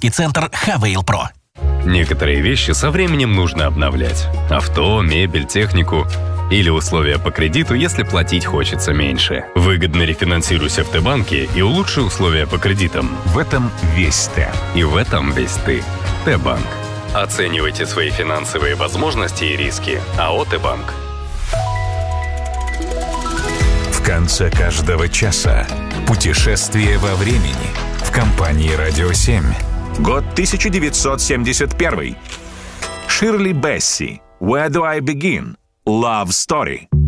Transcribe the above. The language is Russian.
Сервисно-технический центр Хавейл Про. Некоторые вещи со временем нужно обновлять. Авто, мебель, технику. Или условия по кредиту, если платить хочется меньше. Выгодно рефинансируйся в Т-банке и улучши условия по кредитам. В этом весь Т. И в этом весь ты. Т-банк. Оценивайте свои финансовые возможности и риски. АО «Т-банк». В конце каждого часа путешествие во времени в компании «Радио 7». Год 1971. Ширли Бесси. Where do I begin? Love Story.